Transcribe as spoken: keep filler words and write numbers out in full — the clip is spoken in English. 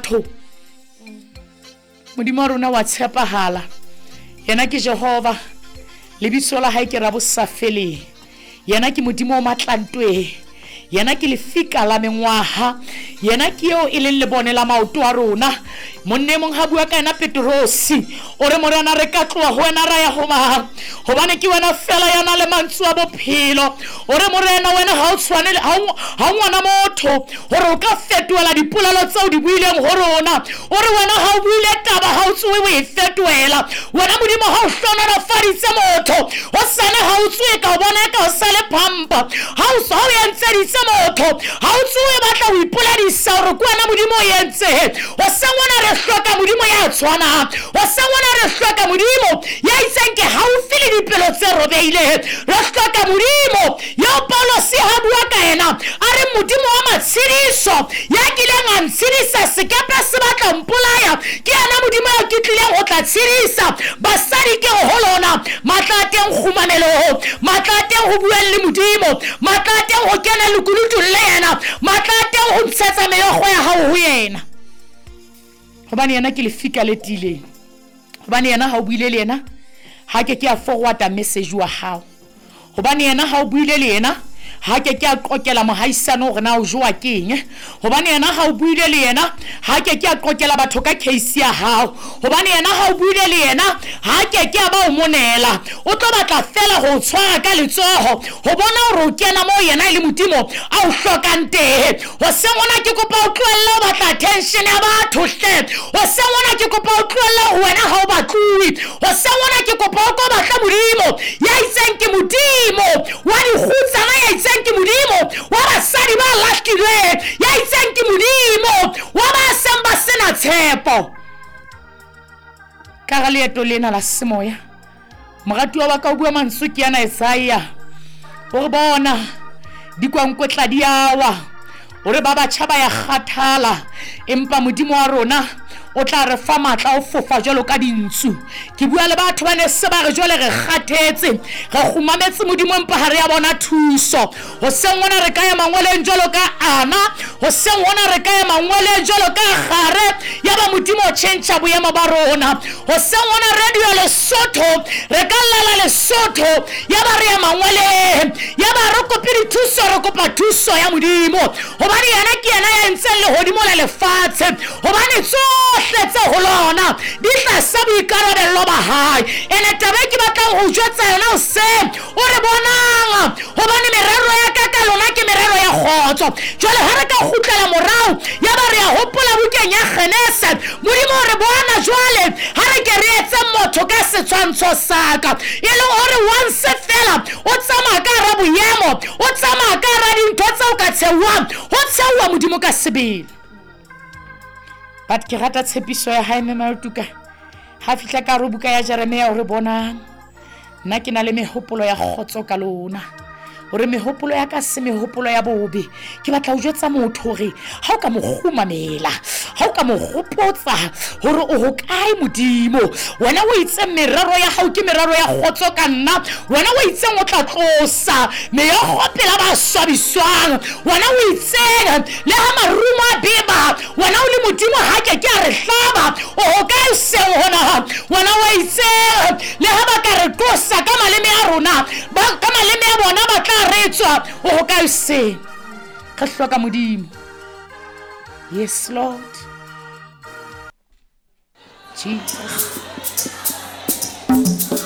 batho modimo wa rona wa tshepahala yena ke Jehova lebitso la hae ke Rabosafeleng yena ke modimo o matlantwe yena ke lefika la mengwaha yena ke yo e leng lebone la maoto a rona monne mong ha bua ka ena Petrosi ore morena re ka tloa ho wena ra ya ho mang hobane ke wena fela yana le mantswe a bophelo ore morena wena ha o tshwane ha ngwana motho hore o ka fetoela dipolelo tseo di buileng ho rona ore wena ha o buile taba ha o tswe o e fetoela wena modimo ha o hlonela faditse motho o sane ha o tswe ka bona ka o sale phampa ha o so o entse ditse motho ha o tswe batla o ipoledisa hore ke wena modimo o entse o sengwana re hloka modimo ya tshwana o sengwana re hloka modimo ya itseng ke ha o file dipelo tse robehileng re hloka modimo ya Paulos ha bua ka ena a re modimo wa matshediso ya kileng a ntshedisa sekepe se batla mpolaya ke ena modimo ya ke tlileng ho tla tshedisa basadi ke ho lona matla a teng khumanelo matla a teng ho bueng le modimo matla a teng ho kena lekulutu le yena matla a teng ho ntshetsa meokgo ya hao ho yena hobane yena ke lefika le tileng hobane yena ha o buile le yena ha ke ke a forward a message wa hao hobane yena ha o buile le yena ha ke ke a qokela mohaisano hore na o joa keng hobane yena ha o buile le yena ha ke ke a qokela batho ka case ya hao hobane yena ha o buile le yena ha ke ke a ba o monela o tlo batla fela go tshwara ka letsoho ho bona hore o kena mo yena le modimo a o hlokang teng ho sengwana ke kopa o tlohelle o batla attention ya batho hle ho sengwana ke kopa o tlohelle wena ha o batlui ho sengwana ke kopa o ko batla modimo ya itseng ke modimo wa dikgutsana ya itseng ke modimo wa basadi ba lahlilweng ya itseng ke modimo wa ba seng ba sena tshepo ka ga leeto lena la semoya moratuwa wa ka o bua mantswe ke yana Isaiah o re bona dikwankotla di awa o re ba batjha ba ya kgathala empa modimo wa rona o tla re fa matla o fofa jalo ka dintsu ke bua le batho ba ne se ba re jole re kgathetse re khumametse modimo empa ha re ya bona thuso ho sengwana re ka ya mangweleng jalo ka ana ho sengwana re ka ya mangweleng jalo ka gare ya ba modimo o change boemo ba rona ho sengwana radio le Lesotho re ka lala Lesotho ya ba re ya mangweleng ya ba re kopedi thuso re kopa thuso ya modimo hobane yana ke yana ya ntse le hodimo le lefatshe hobane tsohle tse ho lona di tla sa boikarabello ba hae ene tabe ke batlang ho jwetsa yona o se o re bonang hobane merero ya ka ka lona ke merero ya khotso jwale ha re ka khutlela morao ya ba re ya hopola bukeng ya Genese modimo re bona jwale ha re ke re etse motho ka setshwantsho saka e le hore once fela o tsama ka ra boyemo o tsama ka ra dintho tseo ka tsewang ho tsewa modimo ka sebele but ke rata tshepiso ya hae mme Matuka ha fihla ka rubuka ya Jeremia o re bona nna ke na le mehopolo ya khotso ka lona hore mehopolo ya ka se mehopolo ya bobe ke batla o jwetsa motho hore ha o ka mo khumamela ha o ka mo hopotsa hore o hokae modimo wena o itse merero ya hao ke merero ya khotso ka nna wena o itse o tla tlosa me ya khopela ba swabiswang wena o itse le ha marumo a beba wena o le modimo ha ke ke a re hlaba o hokae se hona wena o itse le ha ba ka re tlosa ka maleme a rona ba ka maleme a bona ba tla retswa o hokae se ka hloka modimo. Yes Lord Jesus.